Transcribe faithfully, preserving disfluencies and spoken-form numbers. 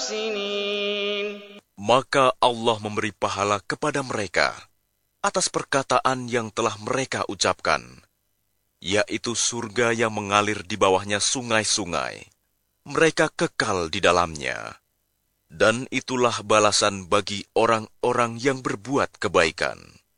سنين. Maka Allah memberi pahala kepada mereka atas perkataan yang telah mereka ucapkan, yaitu surga yang mengalir di bawahnya sungai-sungai. Mereka kekal di dalamnya. Dan itulah balasan bagi orang-orang yang berbuat kebaikan.